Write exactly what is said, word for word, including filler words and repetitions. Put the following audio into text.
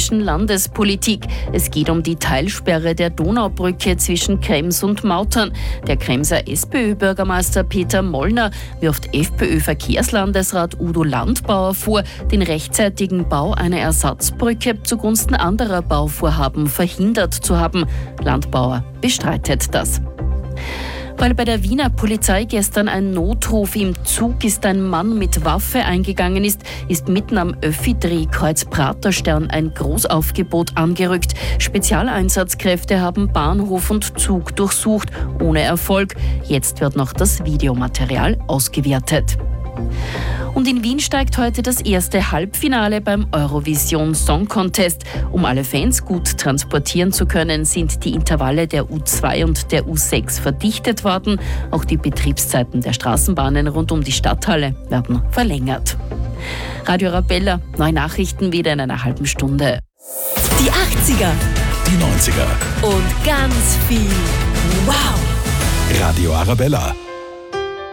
österreichischen Landespolitik. Es geht um die Teilsperre der Donaubrücke zwischen Krems und Mautern. Der Kremser SPÖ-Bürgermeister Peter Mollner wirft FPÖ-Verkehrslandesrat Udo Landbauer vor, den rechtzeitigen Bau einer Ersatzbrücke zugunsten anderer Bauvorhaben verhindert zu haben. Landbauer bestreitet das. Weil bei der Wiener Polizei gestern ein Notruf im Zug ist, ein Mann mit Waffe eingegangen ist, ist mitten am Öffi-Drehkreuz Praterstern ein Großaufgebot angerückt. Spezialeinsatzkräfte haben Bahnhof und Zug durchsucht, ohne Erfolg. Jetzt wird noch das Videomaterial ausgewertet. Und in Wien steigt heute das erste Halbfinale beim Eurovision Song Contest. Um alle Fans gut transportieren zu können, sind die Intervalle der U zwei und der U sechs verdichtet worden. Auch die Betriebszeiten der Straßenbahnen rund um die Stadthalle werden verlängert. Radio Arabella, neue Nachrichten wieder in einer halben Stunde. Die achtziger, die neunziger und ganz viel Wow! Radio Arabella.